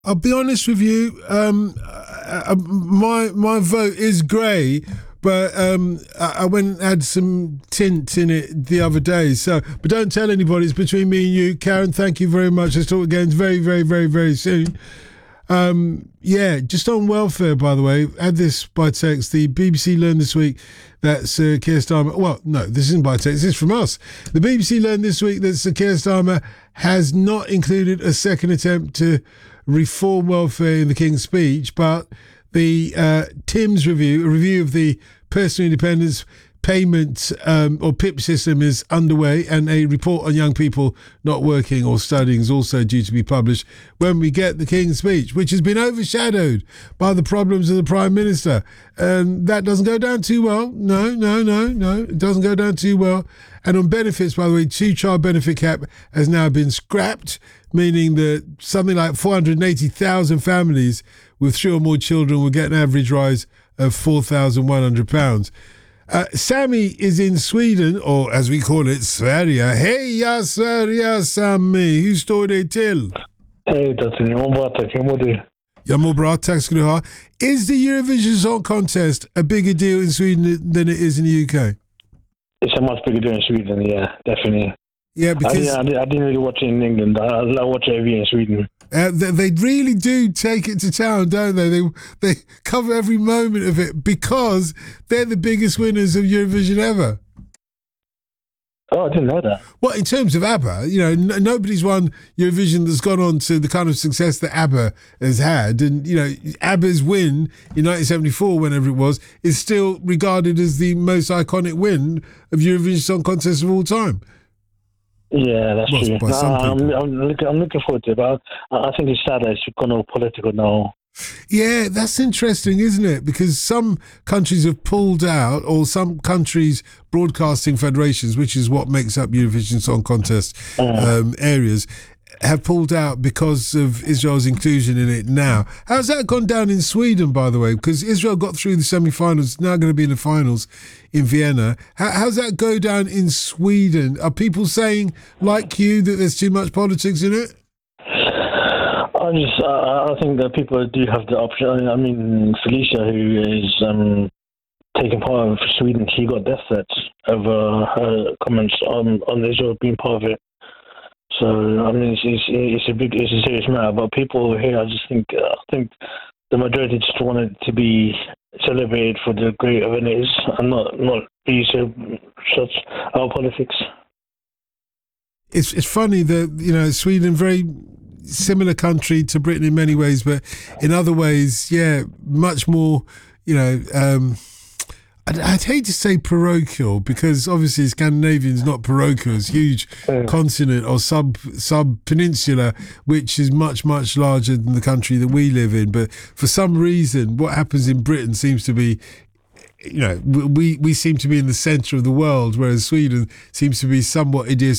I'll be honest with you. My vote is grey, but I went and had some tint in it the other day. So, but don't tell anybody. It's between me and you, Karen. Thank you very much. Let's talk again very, very, very, very soon. Just on welfare, by the way, had this by text. The BBC learned this week that Sir Keir Starmer, well, no, this isn't by text, this is from us. The BBC learned this week that Sir Keir Starmer has not included a second attempt to reform welfare in the King's speech, but the Tim's review, a review of the personal independence payment or PIP system is underway, and a report on young people not working or studying is also due to be published when we get the King's speech, which has been overshadowed by the problems of the Prime Minister. And that doesn't go down too well. No, it doesn't go down too well. And on benefits, by the way, 2-child benefit cap has now been scrapped, meaning that something like 480,000 families with 3 or more children will get an average rise of £4,100. Sammy is in Sweden, or as we call it, Sverige. Heja Sverige, Sammy! Hur står det till? Hej Dustin, jag mår bra tack. Hur mår du? Jag mår bra, tack ska du ha. Is the Eurovision Song Contest a bigger deal in Sweden than it is in the UK? It's a much bigger deal in Sweden, yeah, definitely. Yeah, because I didn't really watch it in England. I watch it every year in Sweden. They really do take it to town, don't they? They cover every moment of it because they're the biggest winners of Eurovision ever. Oh, I didn't know that. Well, in terms of ABBA, nobody's won Eurovision that's gone on to the kind of success that ABBA has had. And, ABBA's win in 1974, whenever it was, is still regarded as the most iconic win of Eurovision Song Contest of all time. Yeah, that's true. I'm looking forward to it, but I think it's sad that it's gone all political now. Yeah, that's interesting, isn't it? Because some countries have pulled out, or some countries' broadcasting federations, which is what makes up Eurovision Song Contest areas, have pulled out because of Israel's inclusion in it now. How's that gone down in Sweden, by the way? Because Israel got through the semi-finals, now going to be in the finals in Vienna. How's that go down in Sweden? Are people saying, like you, that there's too much politics in it? I think that people do have the option. I mean, Felicia, who is taking part of Sweden, she got death threats over her comments on Israel being part of it. So I mean, it's a serious matter. But people here, I think the majority just want it to be celebrated for the great event it is, and not be such our politics. It's funny that Sweden, very similar country to Britain in many ways, but in other ways, much more. I'd hate to say parochial, because obviously Scandinavian's not parochial. It's huge continent or sub-peninsula, which is much, much larger than the country that we live in. But for some reason, what happens in Britain seems to be, we seem to be in the centre of the world, whereas Sweden seems to be somewhat